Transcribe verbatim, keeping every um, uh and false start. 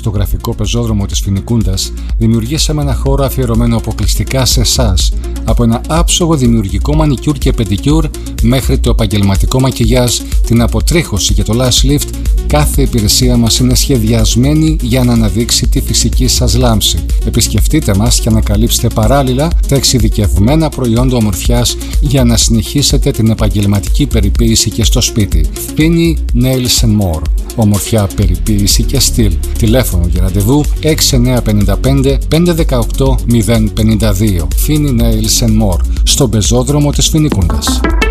στο γραφικό πεζόδρομο της Φοινικούντας, δημιουργήσαμε ένα χώρο αφιερωμένο αποκλειστικά σε εσάς. Από ένα άψογο δημιουργικό μανικιούρ και πεντικιούρ μέχρι το επαγγελματικό μακιγιάζ, την αποτρίχωση και το lash lift, κάθε υπηρεσία μας είναι σχεδιασμένη για να αναδείξει τη φυσική σας λάμψη. Επισκεφτείτε μας και ανακαλύψτε παράλληλα τα εξειδικευμένα προϊόντα ομορφιάς για να συνεχίσετε την επαγγελματική περιποίηση και στο σπίτι. Fini Nails and More. Ομορφιά, περιποίηση και στυλ. Τηλέφωνο για ραντεβού έξι εννιά πέντε πέντε πέντε ένα οκτώ μηδέν πέντε δύο. Fini Nails and More, στον πεζόδρομο της Φοινικούντας.